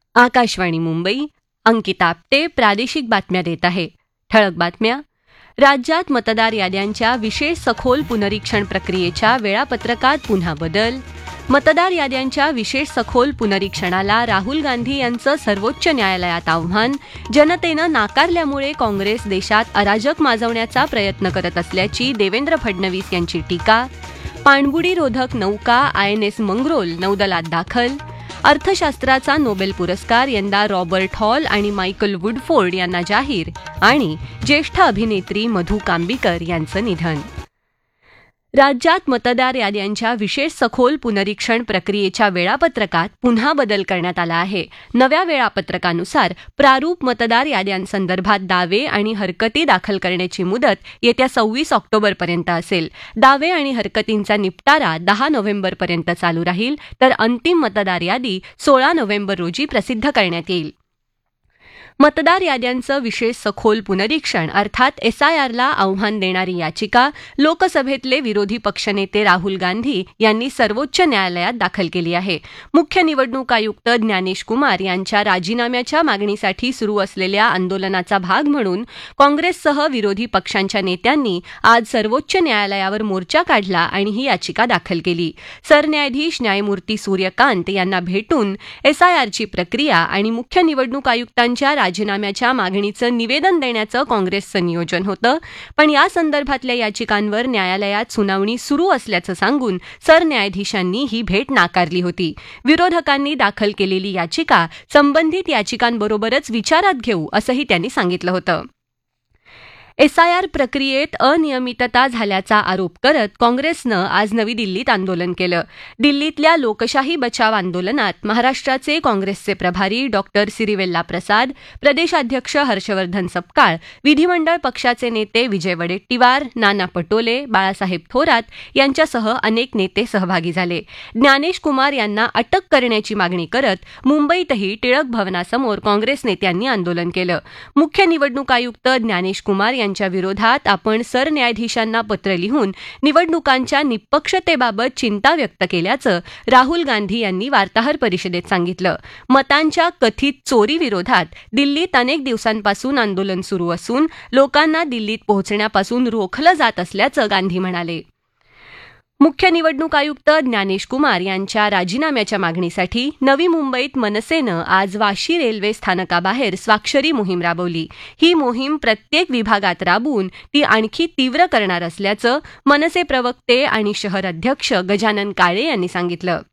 आकाशवाणी मुंबई. अंकिता आपटे प्रादेशिक बातम्या देत आहे. ठळक बातम्या. राज्यात मतदार याद्यांच्या विशेष सखोल पुनरीक्षण प्रक्रियेच्या वेळापत्रकात पुन्हा बदल. मतदार याद्यांच्या विशेष सखोल पुनरीक्षणाला राहुल गांधी यांचं सर्वोच्च न्यायालयात आव्हान. जनतेनं नाकारल्यामुळे काँग्रेस देशात अराजक माजवण्याचा प्रयत्न करत असल्याची देवेंद्र फडणवीस यांची टीका. पाणबुडीरोधक नौका INS मंगरोल नौदलात दाखल. अर्थशास्त्राचा नोबेल पुरस्कार यंदा रॉबर्ट हॉल आणि मायकल वुडफोर्ड यांना जाहीर. आणि ज्येष्ठ अभिनेत्री मधू कांबीकर यांचं निधन. राज्यात मतदार याद्यांच्या विशेष सखोल पुनरीक्षण प्रक्रियेच्या वेळापत्रकात पुन्हा बदल करण्यात आला आहे. नव्या वेळापत्रकानुसार प्रारूप मतदार याद्यांसंदर्भात दावे आणि हरकती दाखल करण्याची मुदत येत्या 26 ऑक्टोबरपर्यंत असेल. दावे आणि हरकतींचा निपटारा 10 नोव्हेंबरपर्यंत चालू राहील, तर अंतिम मतदार यादी 16 नोव्हेंबर रोजी प्रसिद्ध करण्यात येईल. मतदार याद्यांचं विशेष सखोल पुनरीक्षण अर्थात SIRला आव्हान देणारी याचिका लोकसभेतले विरोधी पक्षनेते राहुल गांधी यांनी सर्वोच्च न्यायालयात दाखल केली आहे. मुख्य निवडणूक आयुक्त ज्ञानेश कुमार यांच्या राजीनाम्याच्या मागणीसाठी सुरू असलेल्या आंदोलनाचा भाग म्हणून काँग्रेससह विरोधी पक्षांच्या नेत्यांनी आज सर्वोच्च न्यायालयावर मोर्चा काढला आणि ही याचिका दाखल केली. सरन्यायाधीश न्यायमूर्ती सूर्यकांत यांना भेटून SIRची प्रक्रिया आणि मुख्य निवडणूक आयुक्तांच्या राजीनाम्याच्या मागणीचं निवेदन देण्याचं काँग्रेसचं नियोजन होतं, पण या संदर्भातल्या याचिकांवर न्यायालयात सुनावणी सुरू असल्याचं सांगून सरन्यायाधीशांनी ही भेट नाकारली होती. विरोधकांनी दाखल केलेली याचिका संबंधित याचिकांबरोबरच विचारात घेऊ असंही त्यांनी सांगितलं होतं. SIR प्रक्रियेत अनियमितता झाल्याचा आरोप करत काँग्रेसनं आज नवी दिल्लीत आंदोलन केलं. दिल्लीतल्या लोकशाही बचाव आंदोलनात महाराष्ट्राचे काँग्रेसचे प्रभारी डॉक्टर सिरिवेल्ला प्रसाद, प्रदेशाध्यक्ष हर्षवर्धन सपकाळ, विधिमंडळ पक्षाचे नेते विजय वडेट्टीवार, नाना पटोले, बाळासाहेब थोरात यांच्यासह अनेक नेते सहभागी झाले. ज्ञानेश कुमार यांना अटक करण्याची मागणी करत मुंबईतही टिळक भवनासमोर काँग्रेस नेत्यांनी आंदोलन केलं. मुख्य निवडणूक आयुक्त ज्ञानेश कुमार यांच्या विरोधात आपण सरन्यायाधीशांना पत्र लिहून निवडणुकांच्या निष्पक्षतेबाबत चिंता व्यक्त केल्याचं राहुल गांधी यांनी वार्ताहर परिषदेत सांगितलं. मतांच्या कथित चोरीविरोधात दिल्लीत अनेक दिवसांपासून आंदोलन सुरू असून लोकांना दिल्लीत पोहोचण्यापासून रोखलं जात असल्याचं गांधी म्हणाले. मुख्य निवडणूक आयुक्त ज्ञानेश कुमार यांच्या राजीनाम्याच्या मागणीसाठी नवी मुंबईत मनसेनं आज वाशी रेल्वे स्थानकाबाहेर स्वाक्षरी मोहीम राबवली. ही मोहीम प्रत्येक विभागात राबवून ती आणखी तीव्र करणार असल्याचं मनसे प्रवक्ते आणि शहर अध्यक्ष गजानन काळे यांनी सांगितलं.